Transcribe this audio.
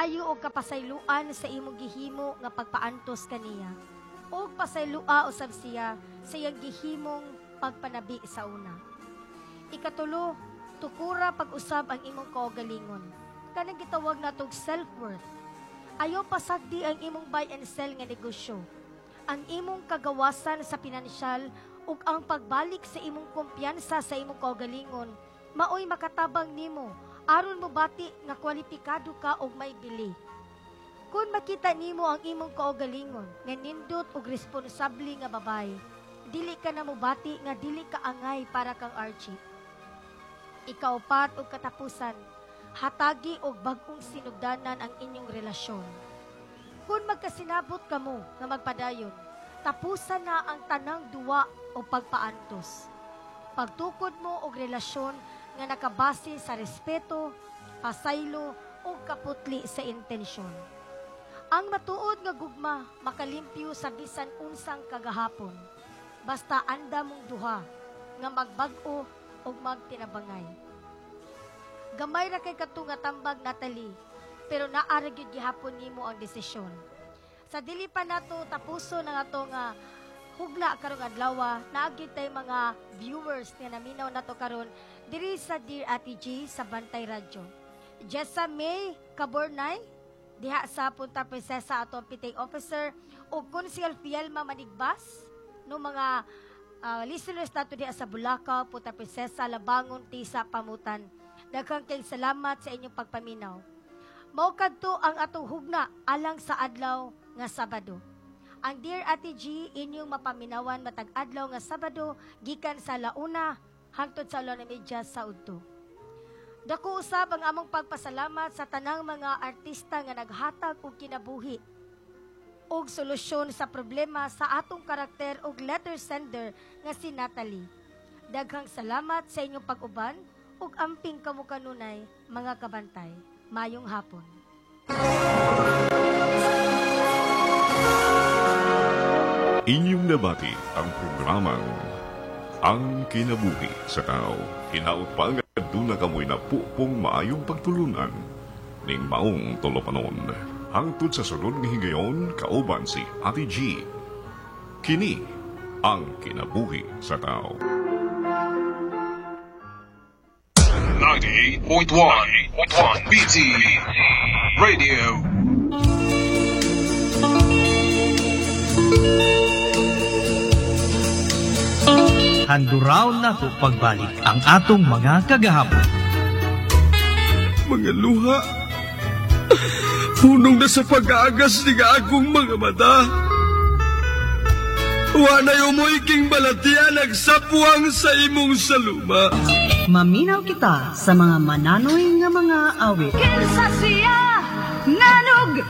maayo og kapasayloan sa imong gihimo nga pagpaantos kaniya, o pasaylua usab siya sa iyang gihimong pagpanabi sa una. Ikatulo, tukura pag-usab ang imong kaugalingon. Kanang gitawag natong self-worth. Ayaw pasagdi ang imong buy and sell nga negosyo. Ang imong kagawasan sa pinansyal ug ang pagbalik sa imong kumpiyansa sa imong kaugalingon, maoy makatabang nimo aron mo bati nga kwalipikado ka og may bili. Kung makita nimo ang imong kaugalingon nga nindot ug responsable nga babay, dili ka na mobati nga dili ka angay para kang Archie. Ikaupat og katapusan, hatagi og bag-ong sinugdanan ang inyong relasyon. Kung magkasinabot kamo nga magpadayon, tapusan na ang tanang duwa o pagpaantos. Pagtukod mo og relasyon nga nakabase sa respeto, pasaylo o kaputli sa intensyon. Ang matuod nga gugma makalimpyo sa bisan unsang kagahapon. Basta anda mong duha nga magbag-o o magtinabangay. Gamay ra kay kadto nga tambag, Natalie, pero naara gyud gihapon nimo ang desisyon. Sa dili pa nato tapuso na nato nga hugna karong adlaw, naagid tay mga viewers nga naminaw nato karon diri sa Dear Ate G sa Bantay Radyo. Jessa May Cabornay diha sa Punta Princesa ato PTA officer o Consiel Fielma Manigbas no mga listeners nato diha sa Bulacau, Punta Princesa, Labangon, Tisa, Pamutan. Daghang kay salamat sa inyong pagpaminaw. Mao kadto ang atong hugna alang sa adlaw nga Sabado. Ang Dear Ate G inyong mapaminawan matag adlaw nga Sabado gikan sa 1:00 hangtod sa 2:30 sa udto. Dako usab ang among pagpasalamat sa tanang mga artista nga naghatag og kinabuhi og solusyon sa problema sa atong karakter og letter sender nga si Natalie. Daghang salamat sa inyong pag-uban ug amping kamo kanunay mga kabantay. Mayong hapon. Inyong nabati ang programang Ang Kinabuhi sa Tao. Hinaut doon na kamoy na pupong maayong pagtulunan ning maong tolopanon. Hangtod sa sunod nga higayon, kauban si Ate G. Kini ang Kinabuhi sa Tao. 98.1 BT Radio. Handuraw na to pagbalik ang atong mga kagahapon. Mga luha, punong na sa pag-aagas ni akong mga mata. Wanay umoy king balatian nagsapuang sa imong saluma. Maminaw kita sa mga mananoy nga mga awit. Kinsa siya, nano